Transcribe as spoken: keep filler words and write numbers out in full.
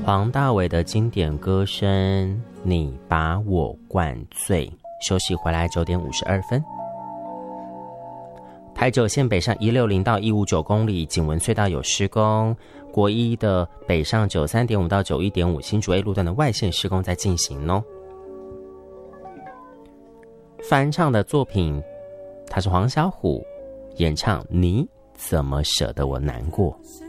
黄大炜的经典歌声《你把我灌醉》。休息回来九点五十二分。台九线北上一六零到一五九公里，景文隧道有施工。国一的北上九三点五到九一点五，新竹 A 路段的外线施工在进行哦。翻唱的作品，他是黄小琥演唱《你怎么舍得我难过》。